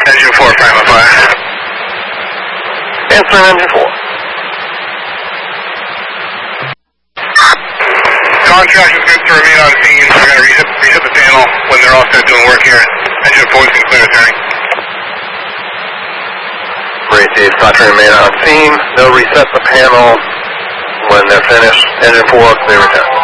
Engine 4, prime on fire. Answer engine 4. Contract is good to remain on scene. We're going to reset the panel when they're all set doing work here. Engine 4 is going to clear turning. Receive, contract remain on scene. They'll reset the panel when they're finished. Engine 4, clear return.